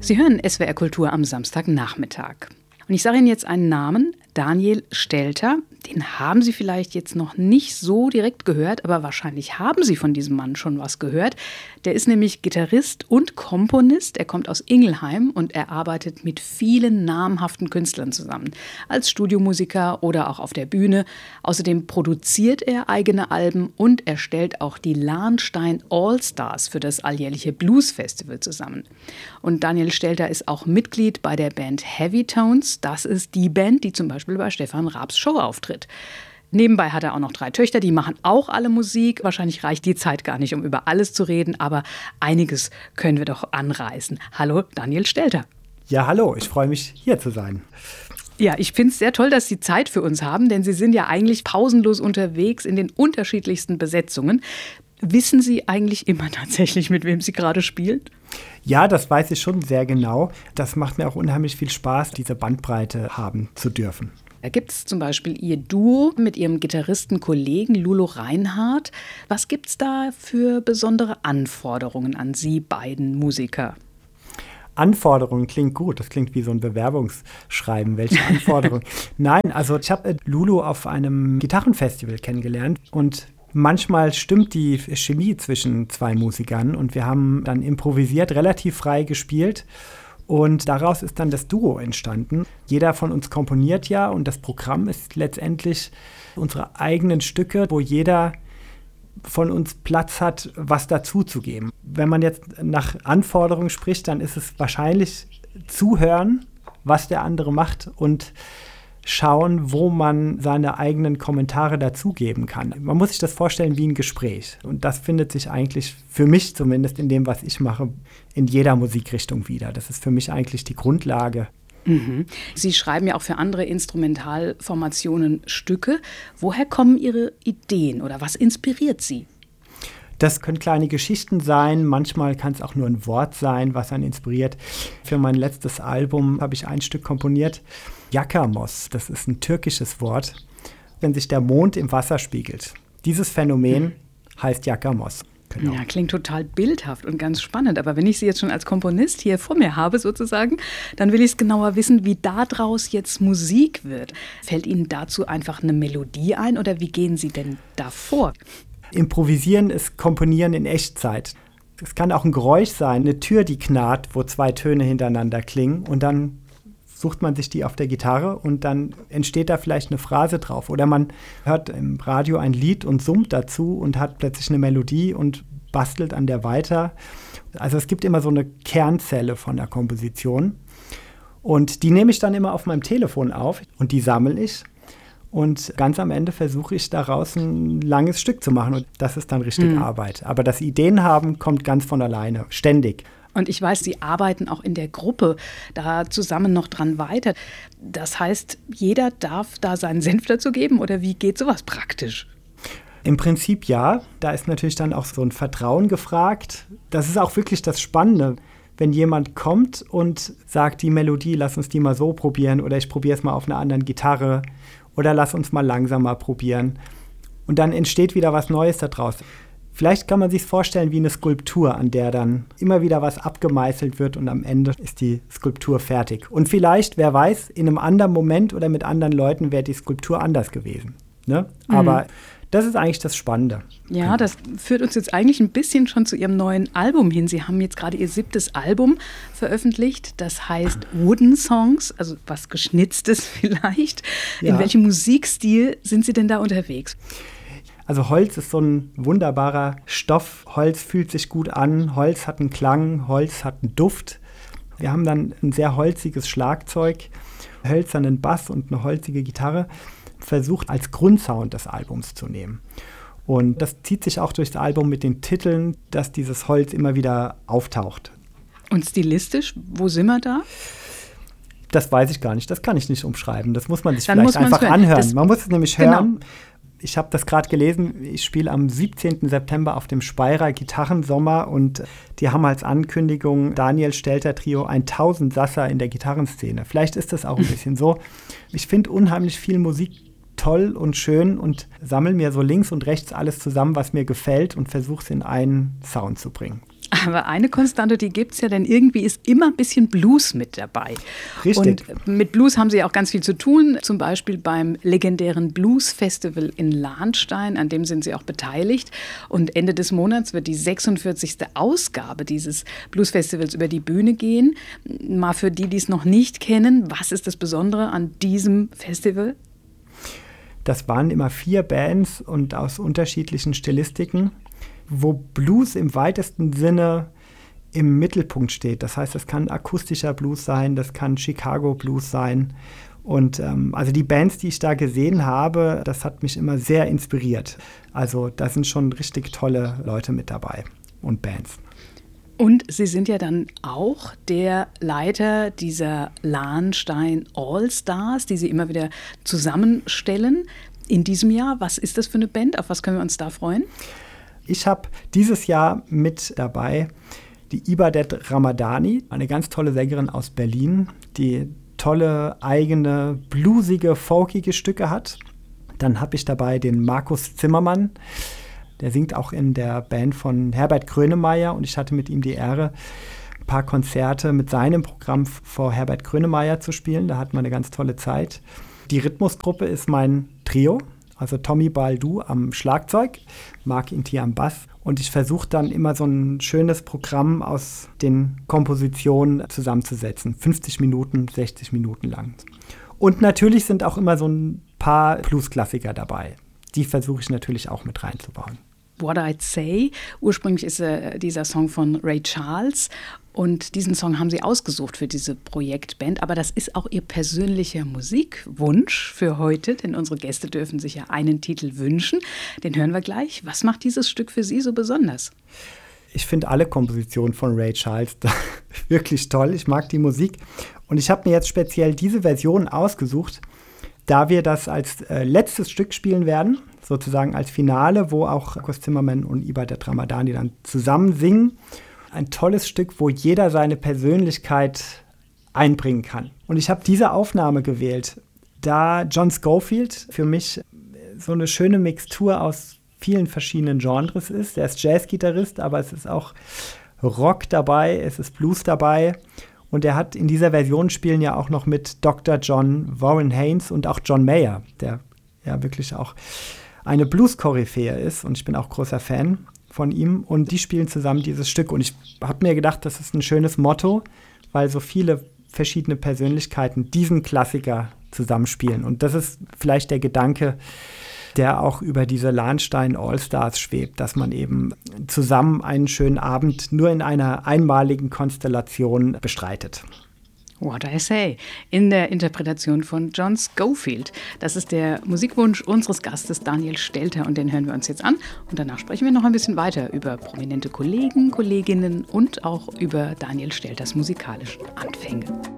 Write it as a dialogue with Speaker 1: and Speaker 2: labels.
Speaker 1: Sie hören SWR Kultur am Samstagnachmittag. Und ich sage Ihnen jetzt einen Namen, Daniel Stelter. Den haben Sie vielleicht jetzt noch nicht so direkt gehört, aber wahrscheinlich haben Sie von diesem Mann schon was gehört. Der ist nämlich Gitarrist und Komponist. Er kommt aus Ingelheim und er arbeitet mit vielen namhaften Künstlern zusammen. Als Studiomusiker oder auch auf der Bühne. Außerdem produziert er eigene Alben und er stellt auch die Lahnstein All-Stars für das alljährliche Blues-Festival zusammen. Und Daniel Stelter ist auch Mitglied bei der Band Heavy Tones. Das ist die Band, die zum Beispiel bei Stefan Raabs Show auftritt. Nebenbei hat er auch noch 3 Töchter, die machen auch alle Musik. Wahrscheinlich reicht die Zeit gar nicht, um über alles zu reden, aber einiges können wir doch anreißen. Hallo, Daniel Stelter.
Speaker 2: Ja, hallo, ich freue mich, hier zu sein.
Speaker 1: Ja, ich finde es sehr toll, dass Sie Zeit für uns haben, denn Sie sind ja eigentlich pausenlos unterwegs in den unterschiedlichsten Besetzungen. Wissen Sie eigentlich immer tatsächlich, mit wem Sie gerade spielen?
Speaker 2: Ja, das weiß ich schon sehr genau. Das macht mir auch unheimlich viel Spaß, diese Bandbreite haben zu dürfen.
Speaker 1: Da gibt es zum Beispiel Ihr Duo mit Ihrem Gitarristenkollegen Lulo Reinhardt. Was gibt es da für besondere Anforderungen an Sie beiden Musiker?
Speaker 2: Anforderungen klingt gut. Das klingt wie so ein Bewerbungsschreiben. Welche Anforderungen? Nein, also ich habe Lulo auf einem Gitarrenfestival kennengelernt und manchmal stimmt die Chemie zwischen 2 Musikern und wir haben dann improvisiert, relativ frei gespielt und daraus ist dann das Duo entstanden. Jeder von uns komponiert ja und das Programm ist letztendlich unsere eigenen Stücke, wo jeder von uns Platz hat, was dazuzugeben. Wenn man jetzt nach Anforderungen spricht, dann ist es wahrscheinlich zuhören, was der andere macht und schauen, wo man seine eigenen Kommentare dazugeben kann. Man muss sich das vorstellen wie ein Gespräch. Und das findet sich eigentlich, für mich zumindest in dem, was ich mache, in jeder Musikrichtung wieder. Das ist für mich eigentlich die Grundlage.
Speaker 1: Mhm. Sie schreiben ja auch für andere Instrumentalformationen Stücke. Woher kommen Ihre Ideen oder was inspiriert Sie?
Speaker 2: Das können kleine Geschichten sein, manchmal kann es auch nur ein Wort sein, was einen inspiriert. Für mein letztes Album habe ich ein Stück komponiert, Yakamos, das ist ein türkisches Wort, wenn sich der Mond im Wasser spiegelt. Dieses Phänomen heißt Yakamos. Genau.
Speaker 1: Ja, klingt total bildhaft und ganz spannend. Aber wenn ich Sie jetzt schon als Komponist hier vor mir habe sozusagen, dann will ich es genauer wissen, wie daraus jetzt Musik wird. Fällt Ihnen dazu einfach eine Melodie ein oder wie gehen Sie denn da vor?
Speaker 2: Improvisieren ist Komponieren in Echtzeit. Es kann auch ein Geräusch sein, eine Tür, die knarrt, wo 2 Töne hintereinander klingen und dann sucht man sich die auf der Gitarre und dann entsteht da vielleicht eine Phrase drauf. Oder man hört im Radio ein Lied und summt dazu und hat plötzlich eine Melodie und bastelt an der weiter. Also es gibt immer so eine Kernzelle von der Komposition und die nehme ich dann immer auf meinem Telefon auf und die sammle ich. Und ganz am Ende versuche ich daraus ein langes Stück zu machen. Und das ist dann richtig Arbeit. Aber das Ideen haben kommt ganz von alleine, ständig.
Speaker 1: Und ich weiß, Sie arbeiten auch in der Gruppe da zusammen noch dran weiter. Das heißt, jeder darf da seinen Senf dazu geben? Oder wie geht sowas praktisch?
Speaker 2: Im Prinzip ja. Da ist natürlich dann auch so ein Vertrauen gefragt. Das ist auch wirklich das Spannende. Wenn jemand kommt und sagt, die Melodie, lass uns die mal so probieren. Oder ich probiere es mal auf einer anderen Gitarre. Oder lass uns mal langsamer probieren. Und dann entsteht wieder was Neues daraus. Vielleicht kann man sich vorstellen wie eine Skulptur, an der dann immer wieder was abgemeißelt wird und am Ende ist die Skulptur fertig. Und vielleicht, wer weiß, in einem anderen Moment oder mit anderen Leuten wäre die Skulptur anders gewesen. Ne? Aber das ist eigentlich das Spannende.
Speaker 1: Ja, das führt uns jetzt eigentlich ein bisschen schon zu Ihrem neuen Album hin. Sie haben jetzt gerade Ihr 7. Album veröffentlicht. Das heißt Wooden Songs, also was Geschnitztes vielleicht. Ja. In welchem Musikstil sind Sie denn da unterwegs?
Speaker 2: Also Holz ist so ein wunderbarer Stoff. Holz fühlt sich gut an. Holz hat einen Klang. Holz hat einen Duft. Wir haben dann ein sehr holziges Schlagzeug, hölzernen Bass und eine holzige Gitarre versucht als Grundsound des Albums zu nehmen. Und das zieht sich auch durchs Album mit den Titeln, dass dieses Holz immer wieder auftaucht.
Speaker 1: Und stilistisch, wo sind wir da?
Speaker 2: Das weiß ich gar nicht, das kann ich nicht umschreiben. Das muss man sich dann vielleicht einfach anhören. Man muss es nämlich hören. Genau. Ich habe das gerade gelesen, ich spiele am 17. September auf dem Speyerer Gitarrensommer und die haben als Ankündigung Daniel Stelter Trio 1000 Sasser in der Gitarrenszene. Vielleicht ist das auch ein bisschen so. Ich finde unheimlich viel Musik toll und schön und sammle mir so links und rechts alles zusammen, was mir gefällt und versuche es in einen Sound zu bringen.
Speaker 1: Aber eine Konstante, die gibt es ja, denn irgendwie ist immer ein bisschen Blues mit dabei.
Speaker 2: Richtig.
Speaker 1: Und mit Blues haben Sie ja auch ganz viel zu tun, zum Beispiel beim legendären Blues-Festival in Lahnstein, an dem sind Sie auch beteiligt. Und Ende des Monats wird die 46. Ausgabe dieses Blues-Festivals über die Bühne gehen. Mal für die, die es noch nicht kennen, was ist das Besondere an diesem Festival?
Speaker 2: Das waren immer 4 Bands und aus unterschiedlichen Stilistiken, wo Blues im weitesten Sinne im Mittelpunkt steht. Das heißt, das kann akustischer Blues sein, das kann Chicago Blues sein. Und also die Bands, die ich da gesehen habe, das hat mich immer sehr inspiriert. Also da sind schon richtig tolle Leute mit dabei und Bands.
Speaker 1: Und Sie sind ja dann auch der Leiter dieser Lahnstein All-Stars, die Sie immer wieder zusammenstellen. In diesem Jahr, was ist das für eine Band? Auf was können wir uns da freuen?
Speaker 2: Ich habe dieses Jahr mit dabei die Ibadet Ramadani, eine ganz tolle Sängerin aus Berlin, die tolle, eigene, bluesige, folkige Stücke hat. Dann habe ich dabei den Markus Zimmermann, der singt auch in der Band von Herbert Grönemeyer und ich hatte mit ihm die Ehre, ein paar Konzerte mit seinem Programm vor Herbert Grönemeyer zu spielen. Da hatten wir eine ganz tolle Zeit. Die Rhythmusgruppe ist mein Trio. Also Tommy Baldu am Schlagzeug, Marc Inti am Bass. Und ich versuche dann immer so ein schönes Programm aus den Kompositionen zusammenzusetzen. 50 Minuten, 60 Minuten lang. Und natürlich sind auch immer so ein paar Blues-Klassiker dabei. Die versuche ich natürlich auch mit reinzubauen.
Speaker 1: What I'd Say. Ursprünglich ist dieser Song von Ray Charles. Und diesen Song haben Sie ausgesucht für diese Projektband. Aber das ist auch Ihr persönlicher Musikwunsch für heute, denn unsere Gäste dürfen sich ja einen Titel wünschen. Den hören wir gleich. Was macht dieses Stück für Sie so besonders?
Speaker 2: Ich finde alle Kompositionen von Ray Charles wirklich toll. Ich mag die Musik. Und ich habe mir jetzt speziell diese Version ausgesucht, da wir das als letztes Stück spielen werden, sozusagen als Finale, wo auch Markus Zimmermann und Ibadet Ramadani dann zusammen singen. Ein tolles Stück, wo jeder seine Persönlichkeit einbringen kann. Und ich habe diese Aufnahme gewählt, da John Scofield für mich so eine schöne Mixtur aus vielen verschiedenen Genres ist. Er ist Jazzgitarrist, aber es ist auch Rock dabei, es ist Blues dabei. Und er hat in dieser Version spielen ja auch noch mit Dr. John Warren Haynes und auch John Mayer, der ja wirklich auch eine Blues-Koryphäe ist. Und ich bin auch großer Fan von ihm. Und die spielen zusammen dieses Stück. Und ich habe mir gedacht, das ist ein schönes Motto, weil so viele verschiedene Persönlichkeiten diesen Klassiker zusammenspielen. Und das ist vielleicht der Gedanke, der auch über diese Lahnstein All-Stars schwebt, dass man eben zusammen einen schönen Abend nur in einer einmaligen Konstellation bestreitet.
Speaker 1: What I Say, in der Interpretation von John Scofield. Das ist der Musikwunsch unseres Gastes Daniel Stelter und den hören wir uns jetzt an. Und danach sprechen wir noch ein bisschen weiter über prominente Kollegen, Kolleginnen und auch über Daniel Stelters musikalischen Anfänge.